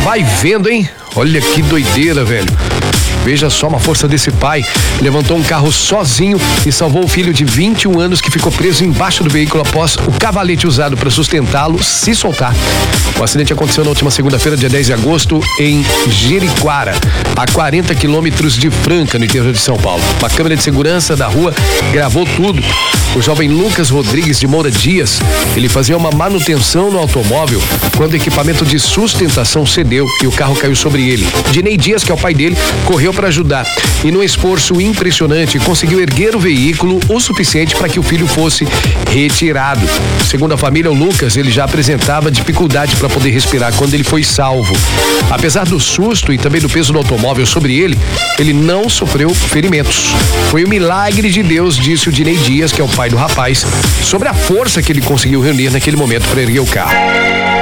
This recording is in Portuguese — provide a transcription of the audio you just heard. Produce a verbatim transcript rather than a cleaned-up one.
Vai vendo, hein? Olha que doideira, velho. Veja só uma força desse pai. Levantou um carro sozinho e salvou o filho de vinte e um anos que ficou preso embaixo do veículo após o cavalete usado para sustentá-lo se soltar. O acidente aconteceu na última segunda-feira, dia dez de agosto, em Jeriquara, a quarenta quilômetros de Franca, no interior de São Paulo. Uma câmera de segurança da rua gravou tudo. O jovem Lucas Rodrigues de Moura Dias, ele fazia uma manutenção no automóvel quando o equipamento de sustentação cedeu e o carro caiu sobre ele. Dinei Dias, que é o pai dele, correu para ajudar e, num esforço impressionante, conseguiu erguer o veículo o suficiente para que o filho fosse retirado. Segundo a família, o Lucas, ele já apresentava dificuldade para poder respirar quando ele foi salvo. Apesar do susto e também do peso do automóvel sobre ele, ele não sofreu ferimentos. Foi um milagre de Deus, disse o Dinei Dias, que é o pai do rapaz, sobre a força que ele conseguiu reunir naquele momento para erguer o carro.